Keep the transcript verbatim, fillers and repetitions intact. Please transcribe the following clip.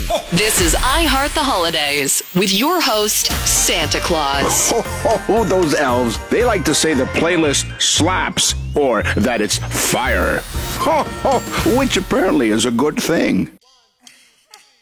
This is I Heart the Holidays with your host, Santa Claus. Ho, ho, ho, those elves. They like to say the playlist slaps or that it's fire. Ho, ho, which apparently is a good thing.